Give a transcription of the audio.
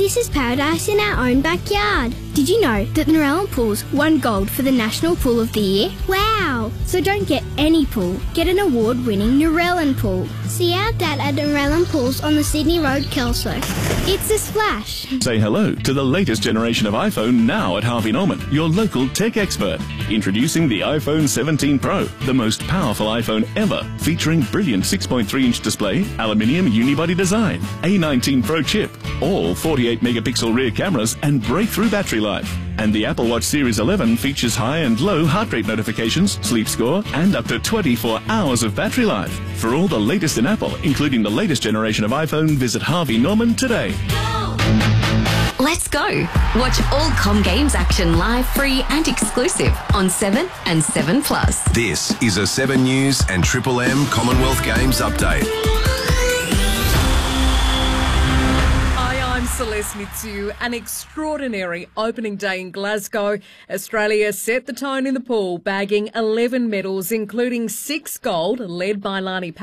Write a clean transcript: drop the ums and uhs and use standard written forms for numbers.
This is paradise in our own backyard. Did you know that the Narellan Pools won gold for the National Pool of the Year? Wow! So don't get any pool, get an award-winning Narellan pool. See our dad at Narellan Pools on the Sydney Road, Kelso. It's a splash. Say hello to the latest generation of iPhone now at Harvey Norman, your local tech expert. Introducing the iPhone 17 Pro, the most powerful iPhone ever, featuring brilliant 6.3-inch display, aluminium unibody design, A19 Pro chip, all 48-megapixel rear cameras and breakthrough battery life. And the Apple Watch Series 11 features high and low heart rate notifications, sleep score, and up to 24 hours of battery life. For all the latest in Apple, including the latest generation of iPhone, visit Harvey Norman today. Let's go. Watch all Com Games action live, free and exclusive on 7 and 7 Plus. This is a 7 News and Triple M Commonwealth Games update. I'm Celeste Mitsu. An extraordinary opening day in Glasgow. Australia set the tone in the pool, bagging 11 medals, including 6 gold, led by Lani